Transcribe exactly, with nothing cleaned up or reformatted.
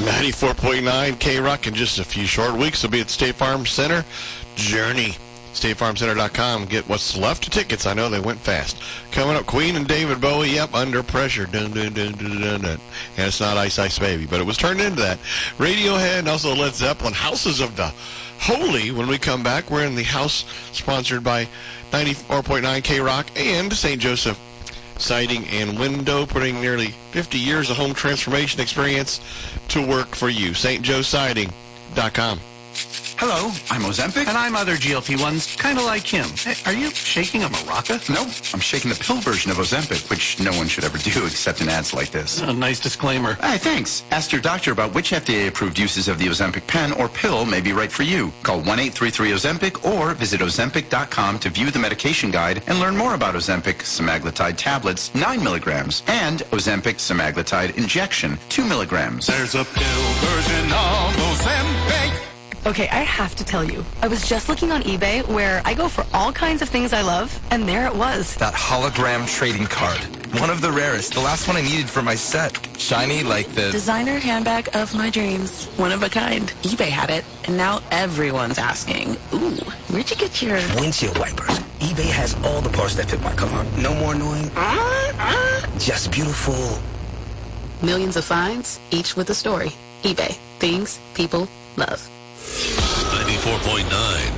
ninety-four point nine K-Rock in just a few short weeks. Will be at State Farm Center. Journey. State Farm Center dot com. Get what's left of tickets. I know they went fast. Coming up, Queen and David Bowie. Yep, Under Pressure. Dun, dun, dun, dun, dun, dun. And it's not Ice Ice Baby, but it was turned into that. Radiohead and also Led Zeppelin. Houses of the Holy. When we come back, we're in the house sponsored by ninety-four point nine K-Rock and Saint Joseph Siding and Window, putting nearly fifty years of home transformation experience to work for you. St Joe Siding dot com. Hello, I'm Ozempic. And I'm other G L P ones, kind of like him. Hey, are you shaking a maraca? No, I'm shaking the pill version of Ozempic, which no one should ever do except in ads like this. A nice disclaimer. Hey, thanks. Ask your doctor about which F D A-approved uses of the Ozempic pen or pill may be right for you. Call one eight three three Ozempic or visit Ozempic dot com to view the medication guide and learn more about Ozempic semaglutide tablets, nine milligrams, and Ozempic semaglutide injection, two milligrams. There's a pill version of Ozempic. Okay, I have to tell you, I was just looking on eBay where I go for all kinds of things I love, and there it was. That hologram trading card. One of the rarest. The last one I needed for my set. Shiny like the... Designer handbag of my dreams. One of a kind. eBay had it, and now everyone's asking, ooh, where'd you get your... Windshield wipers. eBay has all the parts that fit my car. No more annoying. Just beautiful. Millions of finds, each with a story. eBay. Things people love. ninety-four point nine